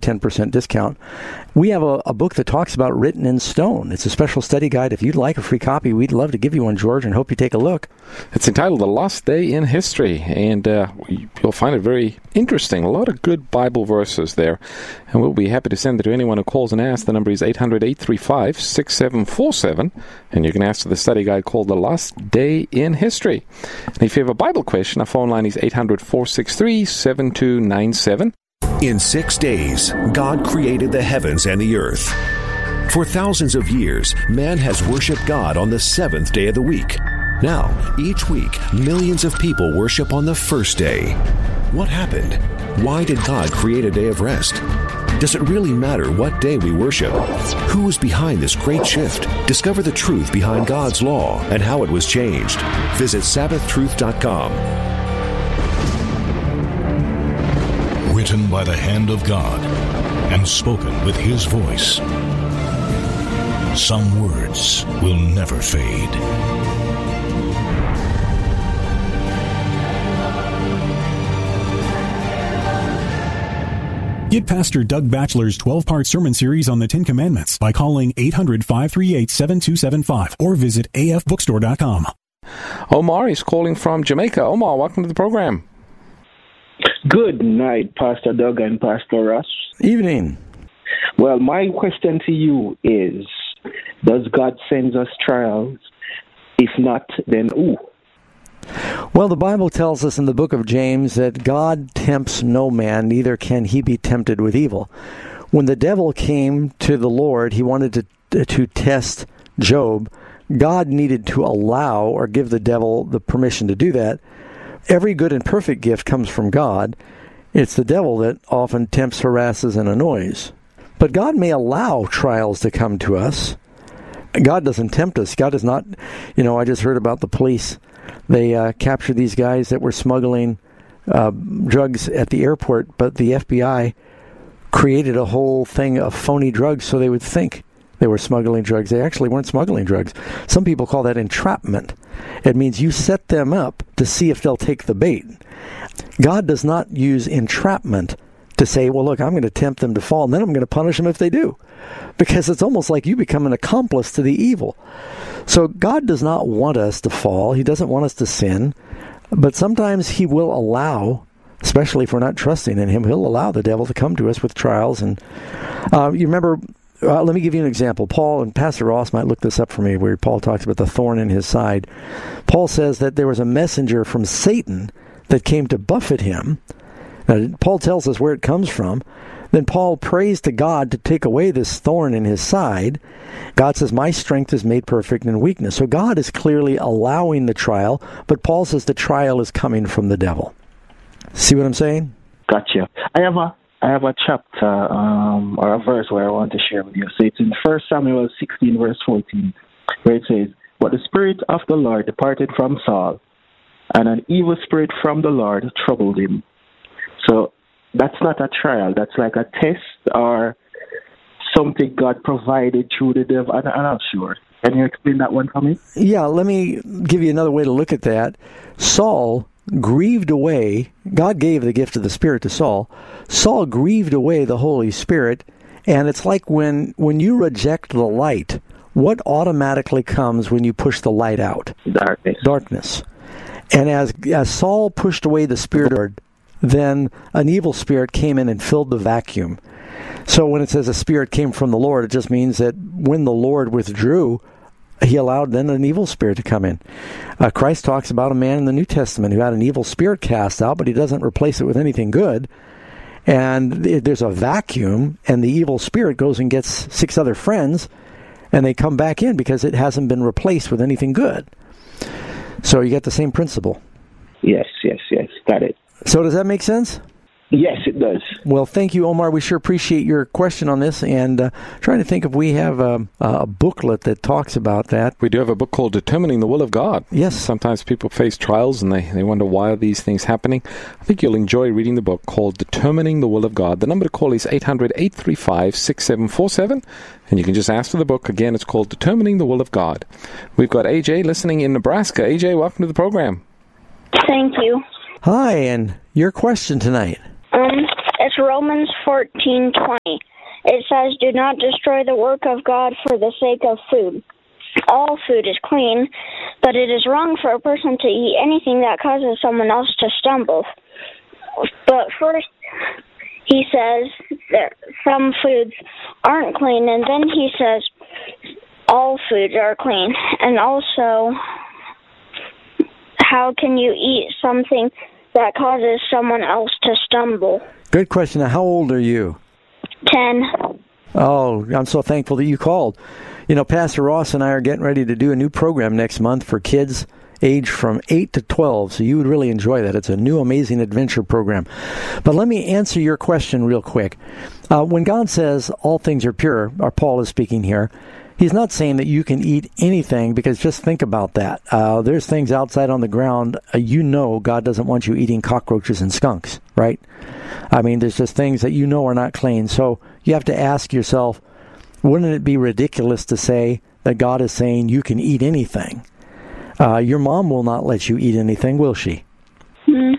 10% discount. We have a book that talks about Written in Stone. It's a special study guide. If you'd like a free copy, we'd love to give you one, George, and hope you take a look. It's entitled The Lost Day in History, and you'll find it very interesting. A lot of good Bible verses there, and we'll be happy to send it to anyone who calls and asks. The number is 800-835-6747, and you can ask for the study guide called The Lost Day in History. And if you have a Bible question, our phone line is 800-463-7297. In 6 days, God created the heavens and the earth. For thousands of years, man has worshiped God on the seventh day of the week. Now, each week, millions of people worship on the first day. What happened? Why did God create a day of rest? Does it really matter what day we worship? Who is behind this great shift? Discover the truth behind God's law and how it was changed. Visit SabbathTruth.com. Written by the hand of God and spoken with His voice. Some words will never fade. Get Pastor Doug Batchelor's 12-part sermon series on the Ten Commandments by calling 800-538-7275 or visit afbookstore.com. Omar is calling from Jamaica. Omar, welcome to the program. Good night, Pastor Doug and Pastor Ross. Evening. Well, my question to you is, does God send us trials? If not, then who? Well, the Bible tells us in the book of James that God tempts no man, neither can he be tempted with evil. When the devil came to the Lord, he wanted to test Job. God needed to allow or give the devil the permission to do that. Every good and perfect gift comes from God. It's the devil that often tempts, harasses, and annoys. But God may allow trials to come to us. God doesn't tempt us. God is not, I just heard about the police. They captured these guys that were smuggling drugs at the airport, but the FBI created a whole thing of phony drugs so they would think they were smuggling drugs. They actually weren't smuggling drugs. Some people call that entrapment. It means you set them up to see if they'll take the bait. God does not use entrapment to say, well, look, I'm going to tempt them to fall, and then I'm going to punish them if they do. Because it's almost like you become an accomplice to the evil. So God does not want us to fall. He doesn't want us to sin. But sometimes He will allow, especially if we're not trusting in Him, He'll allow the devil to come to us with trials. And you remember, let me give you an example. Paul, and Pastor Ross might look this up for me, where Paul talks about the thorn in his side. Paul says that there was a messenger from Satan that came to buffet him. Now, Paul tells us where it comes from. Then Paul prays to God to take away this thorn in his side. God says, my strength is made perfect in weakness. So God is clearly allowing the trial, but Paul says the trial is coming from the devil. See what I'm saying? Gotcha. I have a chapter or a verse where I want to share with you. So it's in 1 Samuel 16, verse 14, where it says, but the Spirit of the Lord departed from Saul, and an evil spirit from the Lord troubled him. So that's not a trial. That's like a test or something God provided through the devil. I'm not sure. Can you explain that one for me? Yeah, let me give you another way to look at that. Saul grieved away. God gave the gift of the Spirit to Saul. Saul grieved away the Holy Spirit, and it's like when you reject the light, what automatically comes when you push the light out? Darkness. And as Saul pushed away the Spirit, then an evil spirit came in and filled the vacuum. So when it says a spirit came from the Lord, it just means that when the Lord withdrew, He allowed then an evil spirit to come in. Christ talks about a man in the New Testament who had an evil spirit cast out, but He doesn't replace it with anything good. And there's a vacuum, and the evil spirit goes and gets 6 other friends, and they come back in because it hasn't been replaced with anything good. So you get the same principle. Yes. Got it. So does that make sense? Yes, it does. Well, thank you, Omar. We sure appreciate your question on this, and trying to think if we have a booklet that talks about that. We do have a book called Determining the Will of God. Yes. Sometimes people face trials, and they wonder why are these things happening. I think you'll enjoy reading the book called Determining the Will of God. The number to call is 800-835-6747, and you can just ask for the book. Again, it's called Determining the Will of God. We've got AJ listening in Nebraska. AJ, welcome to the program. Thank you. Hi, and your question tonight. It's Romans 14:20. It says, "Do not destroy the work of God for the sake of food. All food is clean, but it is wrong for a person to eat anything that causes someone else to stumble." But first, he says that some foods aren't clean, and then he says all foods are clean. And also, how can you eat something that causes someone else to stumble? Good question. Now, how old are you? 10. Oh, I'm so thankful that you called. You know, Pastor Ross and I are getting ready to do a new program next month for kids age from 8 to 12, so you would really enjoy that. It's a new amazing adventure program. But let me answer your question real quick. When God says all things are pure, or Paul is speaking here, he's not saying that you can eat anything, because just think about that. There's things outside on the ground, God doesn't want you eating cockroaches and skunks, right? I mean, there's just things that are not clean. So you have to ask yourself, wouldn't it be ridiculous to say that God is saying you can eat anything? Your mom will not let you eat anything, will she? You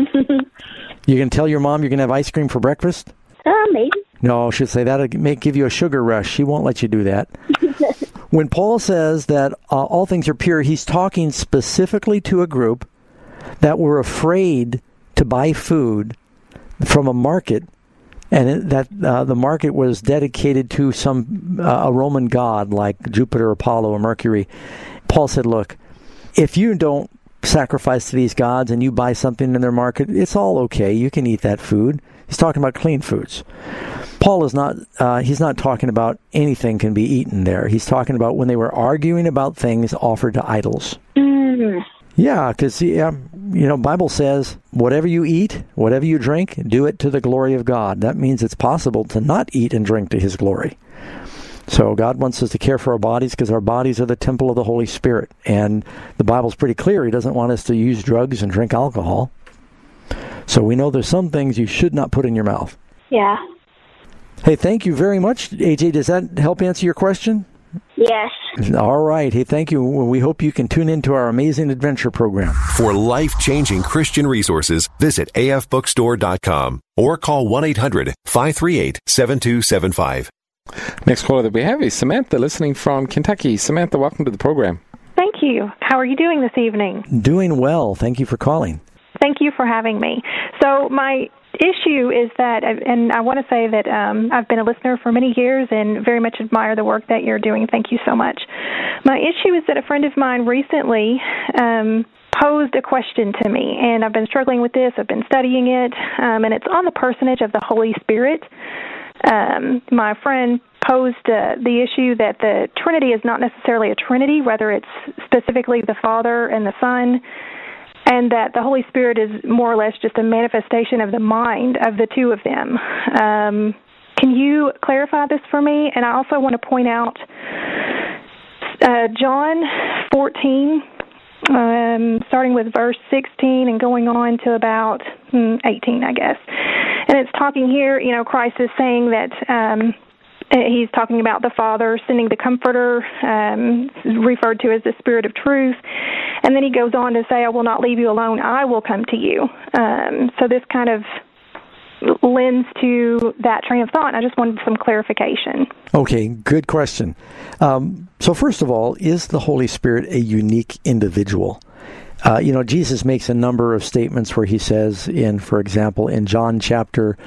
can tell your mom you're going to have ice cream for breakfast? Maybe. No, she'll say that'll give you a sugar rush. She won't let you do that. When Paul says that all things are pure, he's talking specifically to a group that were afraid to buy food from a market, and the market was dedicated to a Roman god like Jupiter, Apollo, or Mercury. Paul said, look, if you don't sacrifice to these gods and you buy something in their market, it's all okay. You can eat that food. He's talking about clean foods. Paul is not, he's not talking about anything can be eaten there. He's talking about when they were arguing about things offered to idols. Mm. Yeah, because, Bible says, whatever you eat, whatever you drink, do it to the glory of God. That means it's possible to not eat and drink to his glory. So God wants us to care for our bodies because our bodies are the temple of the Holy Spirit. And the Bible's pretty clear. He doesn't want us to use drugs and drink alcohol. So we know there's some things you should not put in your mouth. Yeah. Hey, thank you very much, AJ. Does that help answer your question? Yes. All right. Hey, thank you. We hope you can tune into our amazing adventure program. For life-changing Christian resources, visit afbookstore.com or call 1-800-538-7275. Next caller that we have is Samantha, listening from Kentucky. Samantha, welcome to the program. Thank you. How are you doing this evening? Doing well. Thank you for calling. Thank you for having me. So my issue is that, and I want to say that I've been a listener for many years and very much admire the work that you're doing. Thank you so much. My issue is that a friend of mine recently posed a question to me, and I've been struggling with this. I've been studying it, and it's on the personage of the Holy Spirit. My friend posed the issue that the Trinity is not necessarily a Trinity, rather it's specifically the Father and the Son, and that the Holy Spirit is more or less just a manifestation of the mind of the two of them. Can you clarify this for me? And I also want to point out John 14, starting with verse 16 and going on to about 18, I guess. And it's talking here, Christ is saying that he's talking about the Father sending the Comforter, referred to as the Spirit of Truth. And then he goes on to say, I will not leave you alone, I will come to you. So this kind of lends to that train of thought, and I just wanted some clarification. Okay, good question. So first of all, is the Holy Spirit a unique individual? Jesus makes a number of statements where he says, for example, in John chapter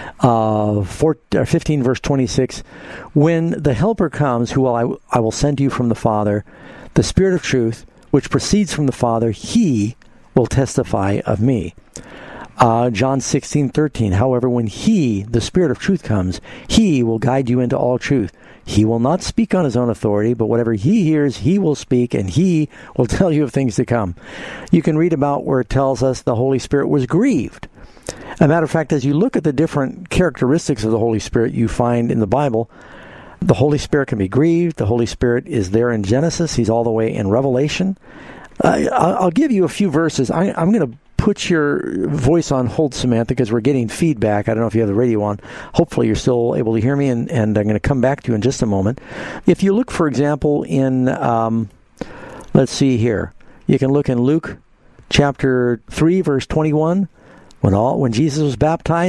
15, verse 26, when the Helper comes, who I will send you from the Father, the Spirit of truth, which proceeds from the Father, he will testify of me. John 16:13, however, when he, the Spirit of truth, comes, he will guide you into all truth. He will not speak on his own authority, but whatever he hears, he will speak, and he will tell you of things to come. You can read about where it tells us the Holy Spirit was grieved. As a matter of fact, as you look at the different characteristics of the Holy Spirit you find in the Bible, the Holy Spirit can be grieved. The Holy Spirit is there in Genesis. He's all the way in Revelation. I'll give you a few verses. I'm going to put your voice on hold, Samantha, because we're getting feedback. I don't know if you have the radio on. Hopefully you're still able to hear me, and I'm going to come back to you in just a moment. If you look, for example, in, let's see here. You can look in Luke chapter 3, verse 21. When Jesus was baptized,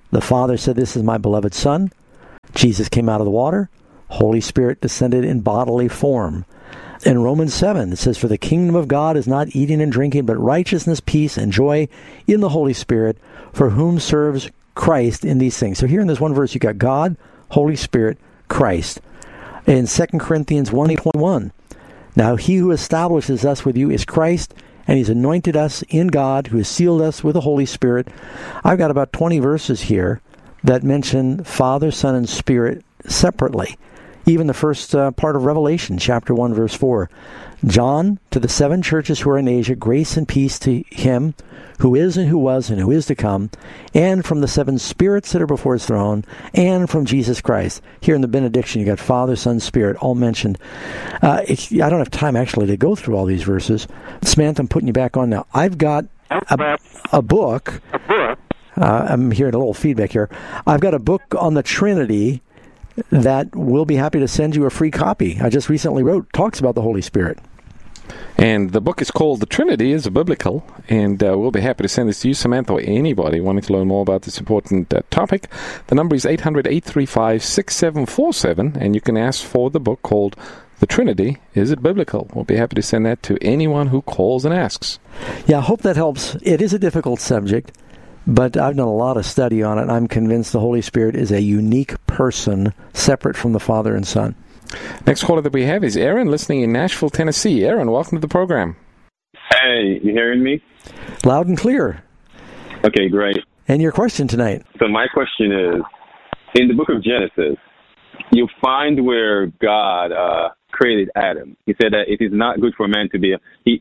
The Father said, "This is my beloved Son." Jesus came out of the water. Holy Spirit descended in bodily form. In Romans 7, it says, "For the kingdom of God is not eating and drinking, but righteousness, peace, and joy in the Holy Spirit, for whom serves Christ in these things." So here in this one verse, you got God, Holy Spirit, Christ. In 2 Corinthians 1:21, "Now he who establishes us with you is Christ, and he's anointed us in God, who has sealed us with the Holy Spirit." I've got about 20 verses here that mention Father, Son, and Spirit separately. Even the first part of Revelation, chapter 1, verse 4. "John, to the 7 churches who are in Asia, grace and peace to him who is and who was and who is to come, and from the 7 spirits that are before his throne, and from Jesus Christ." Here in the benediction, you got Father, Son, Spirit, all mentioned. I don't have time, actually, to go through all these verses. Samantha, I'm putting you back on now. I've got a book. I'm hearing a little feedback here. I've got a book on the Trinity that we'll be happy to send you a free copy. I just recently wrote, talks about the Holy Spirit. And the book is called The Trinity is Biblical, and we'll be happy to send this to you, Samantha, or anybody wanting to learn more about this important topic. The number is 800-835-6747, and you can ask for the book called The Trinity, Is It Biblical? We'll be happy to send that to anyone who calls and asks. Yeah, I hope that helps. It is a difficult subject, but I've done a lot of study on it, and I'm convinced the Holy Spirit is a unique person separate from the Father and Son. Next caller that we have is Aaron, listening in Nashville, Tennessee. Aaron, welcome to the program. Hey, you hearing me? Loud and clear. Okay, great. And your question tonight? So my question is, in the book of Genesis, you find where God created Adam. He said that it is not good for man to be...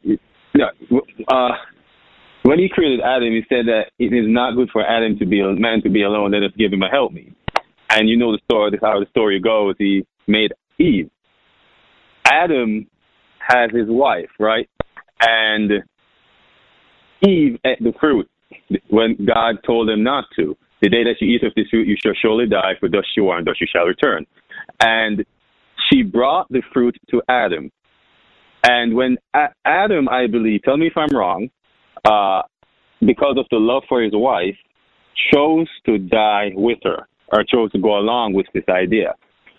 when he created Adam, he said that it is not good for man to be alone. Let us give him a helpmeet. And you know the story. This is how the story goes. He made Eve. Adam has his wife, right? And Eve ate the fruit when God told him not to. "The day that you eat of this fruit, you shall surely die, for thus you are, and thus you shall return." And she brought the fruit to Adam. And when Adam, I believe, tell me if I'm wrong, because of the love for his wife, chose to die with her, or chose to go along with this idea.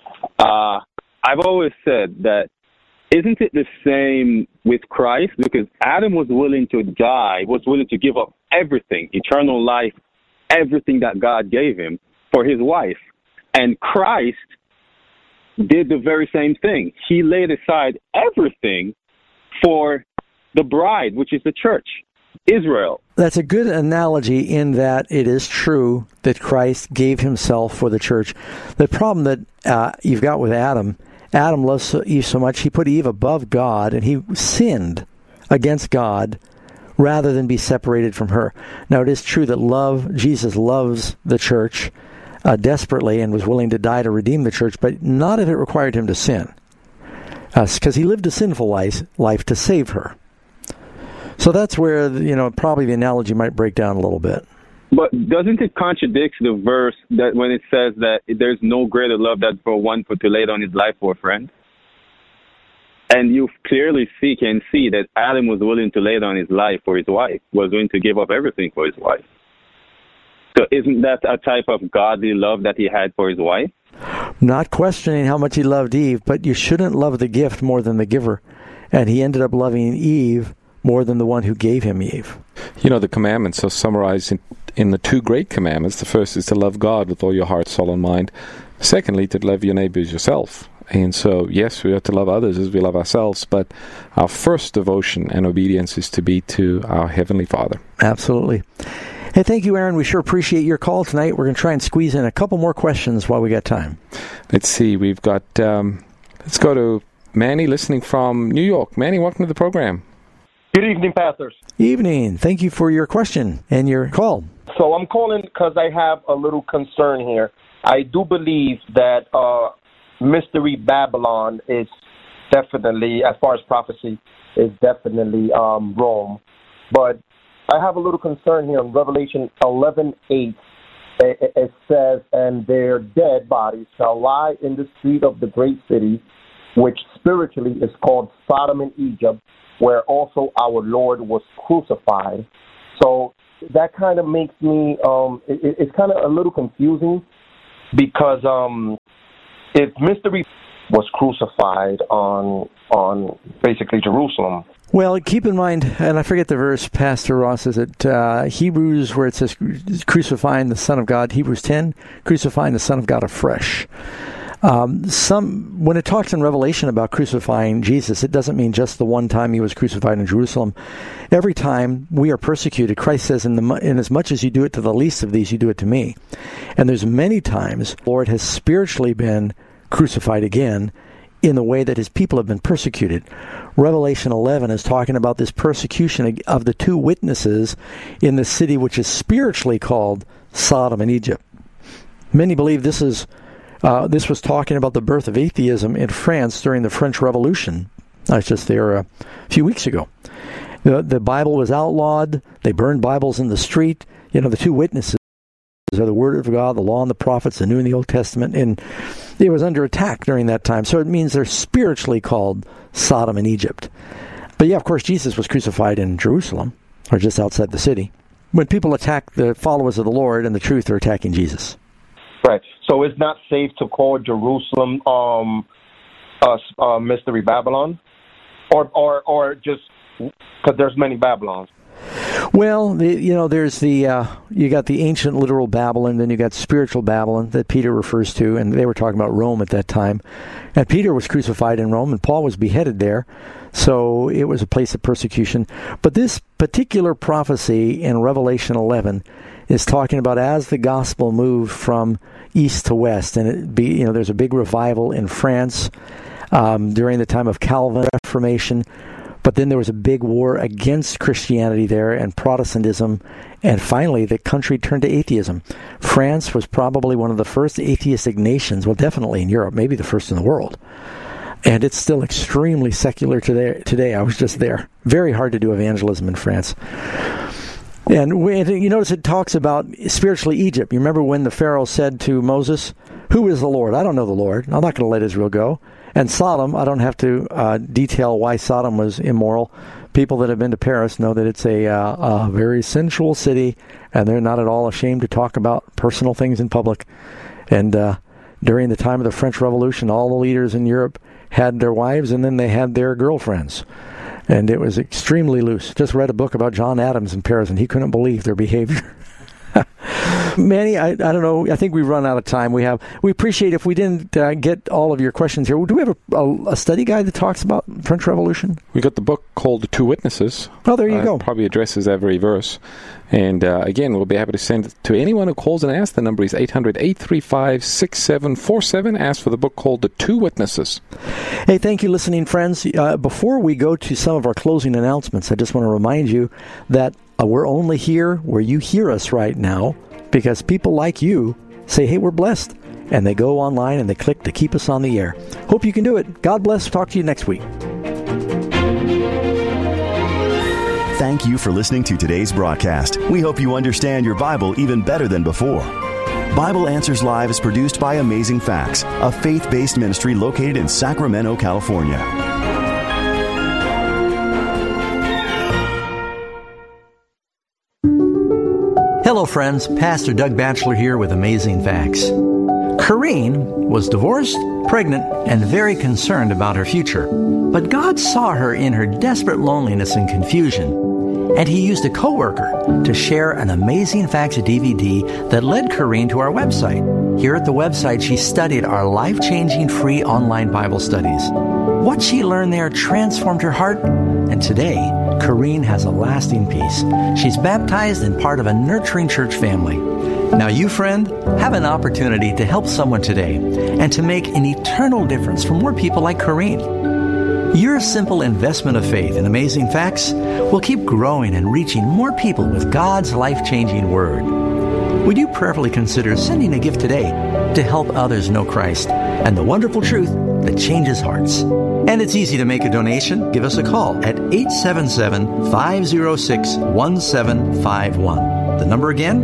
I've always said that, isn't it the same with Christ? Because Adam was willing to die, was willing to give up everything, eternal life, everything that God gave him for his wife. And Christ did the very same thing. He laid aside everything for the bride, which is the church, Israel. That's a good analogy in that it is true that Christ gave himself for the church. The problem that you've got with Adam loves Eve so much, he put Eve above God, and he sinned against God rather than be separated from her. Now, it is true that Jesus loves the church desperately and was willing to die to redeem the church, but not if it required him to sin, because he lived a sinful life to save her. So that's where, probably the analogy might break down a little bit. But doesn't it contradict the verse that when it says that there's no greater love than for one to lay down his life for a friend? And you clearly can see that Adam was willing to lay down his life for his wife, was willing to give up everything for his wife. So isn't that a type of godly love that he had for his wife? Not questioning how much he loved Eve, but you shouldn't love the gift more than the giver. And he ended up loving Eve more than the one who gave him Eve. The commandments are summarized in the 2 great commandments. The first is to love God with all your heart, soul, and mind. Secondly, to love your neighbor as yourself. And so, yes, we have to love others as we love ourselves, but our first devotion and obedience is to be to our Heavenly Father. Absolutely. Hey, thank you, Aaron. We sure appreciate your call tonight. We're going to try and squeeze in a couple more questions while we got time. Let's see. We've got, let's go to Manny, listening from New York. Manny, welcome to the program. Good evening, pastors. Evening. Thank you for your question and your call. So I'm calling because I have a little concern here. I do believe that Mystery Babylon is definitely, as far as prophecy, is definitely Rome. But I have a little concern here in Revelation 11:8. It says, "And their dead bodies shall lie in the street of the great city, which spiritually is called Sodom and Egypt, where also our Lord was crucified." So that kind of makes me, it's kind of a little confusing because if Mr. was crucified on basically Jerusalem. Well, keep in mind, and I forget the verse, Pastor Ross, is it Hebrews where it says crucifying the Son of God, Hebrews 10, crucifying the Son of God afresh. When it talks in Revelation about crucifying Jesus, it doesn't mean just the one time he was crucified in Jerusalem. Every time we are persecuted, Christ says, in as much as you do it to the least of these, you do it to me. And there's many times the Lord has spiritually been crucified again in the way that his people have been persecuted. Revelation 11 is talking about this persecution of the two witnesses in the city which is spiritually called Sodom and Egypt. Many believe this was talking about the birth of atheism in France during the French Revolution. I was just there a few weeks ago. The Bible was outlawed. They burned Bibles in the street. The two witnesses are the Word of God, the Law and the Prophets, the New and the Old Testament, and it was under attack during that time. So it means they're spiritually called Sodom and Egypt. But yeah, of course, Jesus was crucified in Jerusalem, or just outside the city. When people attack the followers of the Lord and the truth, they're attacking Jesus. Right. So it's not safe to call Jerusalem Mystery Babylon, or just because there's many Babylons. Well, there's you got the ancient literal Babylon, then you got spiritual Babylon that Peter refers to, and they were talking about Rome at that time. And Peter was crucified in Rome, and Paul was beheaded there, so it was a place of persecution. But this particular prophecy in Revelation 11 is talking about as the gospel moved from east to west, and there's a big revival in France during the time of Calvin Reformation. But then there was a big war against Christianity there and Protestantism, and finally the country turned to atheism. France was probably one of the first atheistic nations, well, definitely in Europe, maybe the first in the world. And it's still extremely secular today. I was just there. Very hard to do evangelism in France. And you notice it talks about spiritually Egypt. You remember when the Pharaoh said to Moses, "Who is the Lord? I don't know the Lord. I'm not going to let Israel go." And Sodom, I don't have to detail why Sodom was immoral. People that have been to Paris know that it's a very sensual city, and they're not at all ashamed to talk about personal things in public. And during the time of the French Revolution, all the leaders in Europe had their wives, and then they had their girlfriends. And it was extremely loose. Just read a book about John Adams in Paris, and he couldn't believe their behavior. Manny, I don't know. I think we've run out of time. We appreciate if we didn't get all of your questions here. Do we have a study guide that talks about French Revolution? We got the book called The Two Witnesses. Oh, there you go. Probably addresses every verse. And again, we'll be happy to send it to anyone who calls and asks. The number is 800-835-6747. Ask for the book called The Two Witnesses. Hey, thank you, listening friends. Before we go to some of our closing announcements, I just want to remind you that we're only here where you hear us right now because people like you say, hey, we're blessed, and they go online and they click to keep us on the air. Hope you can do it. God bless. Talk to you next week. Thank you for listening to today's broadcast. We hope you understand your Bible even better than before. Bible Answers Live is produced by Amazing Facts, a faith-based ministry located in Sacramento, California. Hello, friends. Pastor Doug Batchelor here with Amazing Facts. Corrine was divorced, pregnant, and very concerned about her future. But God saw her in her desperate loneliness and confusion, and He used a coworker to share an Amazing Facts DVD that led Corine to our website. Here at the website, she studied our life-changing free online Bible studies. What she learned there transformed her heart, and today, Corine has a lasting peace. She's baptized and part of a nurturing church family. Now you, friend, have an opportunity to help someone today and to make an eternal difference for more people like Corine. Your simple investment of faith in Amazing Facts will keep growing and reaching more people with God's life-changing Word. Would you prayerfully consider sending a gift today to help others know Christ and the wonderful truth that changes hearts? And it's easy to make a donation. Give us a call at 877-506-1751. The number again,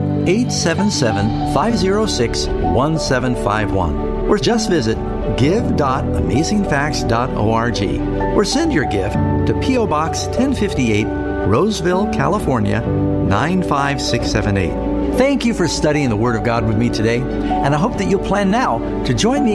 877-506-1751. Or just visit give.amazingfacts.org or send your gift to P.O. Box 1058, Roseville, California, 95678. Thank you for studying the Word of God with me today, and I hope that you'll plan now to join me